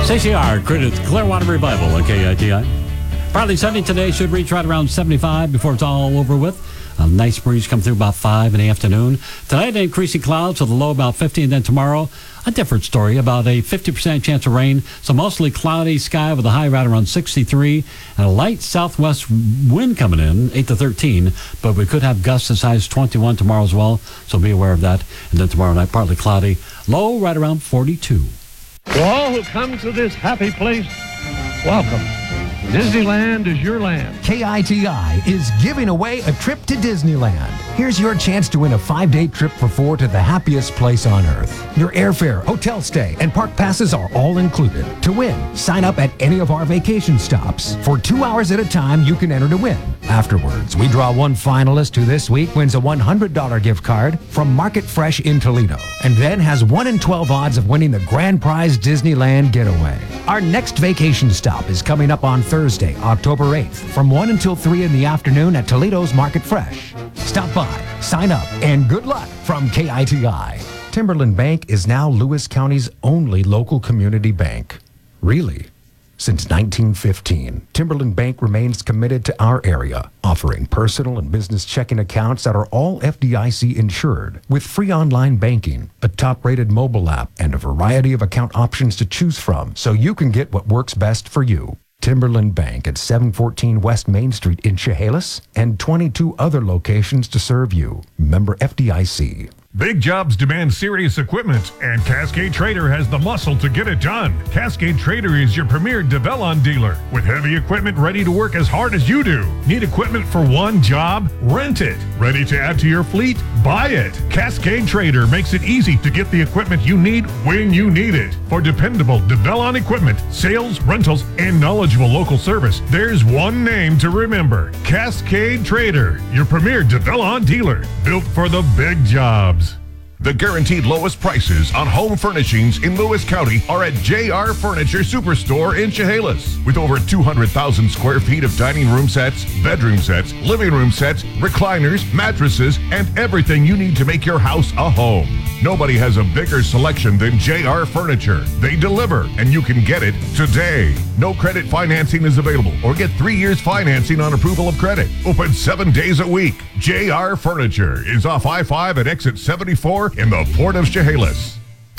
CCR, Clearwater Revival on KITI. Partly sunny today, should reach right around 75 before it's all over with. A nice breeze come through about 5 in the afternoon. Tonight, increasing clouds with a low about 50, and then tomorrow, a different story, about a 50% chance of rain. So mostly cloudy sky with a high right around 63, and a light southwest wind coming in, 8 to 13. But we could have gusts as high as 21 tomorrow as well, so be aware of that. And then tomorrow night, partly cloudy, low right around 42. To all who come to this happy place, welcome. Disneyland is your land. KITI is giving away a trip to Disneyland. Here's your chance to win a 5-day trip for 4 to the happiest place on earth. Your airfare, hotel stay, and park passes are all included. To win, sign up at any of our vacation stops. For 2 hours at a time, you can enter to win. Afterwards, we draw one finalist who this week wins a $100 gift card from Market Fresh in Toledo, and then has 1 in 12 odds of winning the grand prize Disneyland getaway. Our next vacation stop is coming up on Thursday, October 8th, from 1 until 3 in the afternoon at Toledo's Market Fresh. Stop by, sign up, and good luck from KITI. Timberland Bank is now Lewis County's only local community bank. Really? Since 1915, Timberland Bank remains committed to our area, offering personal and business checking accounts that are all FDIC insured, with free online banking, a top-rated mobile app, and a variety of account options to choose from, so you can get what works best for you. Timberland Bank at 714 West Main Street in Chehalis, and 22 other locations to serve you. Member FDIC. Big jobs demand serious equipment, and Cascade Trader has the muscle to get it done. Cascade Trader is your premier Develon dealer, with heavy equipment ready to work as hard as you do. Need equipment for one job? Rent it. Ready to add to your fleet? Buy it. Cascade Trader makes it easy to get the equipment you need when you need it. For dependable Develon equipment, sales, rentals, and knowledgeable local service, there's one name to remember. Cascade Trader, your premier Develon dealer, built for the big jobs. The guaranteed lowest prices on home furnishings in Lewis County are at JR Furniture Superstore in Chehalis. With over 200,000 square feet of dining room sets, bedroom sets, living room sets, recliners, mattresses, and everything you need to make your house a home. Nobody has a bigger selection than JR Furniture. They deliver, and you can get it today. No credit financing is available, or get 3 years financing on approval of credit. Open 7 days a week. JR Furniture is off I-5 at exit 74 in the Port of Chehalis.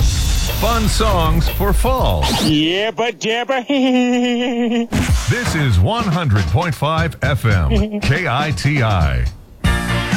Fun songs for fall. Yabba dabba. This is 100.5 FM, KITI.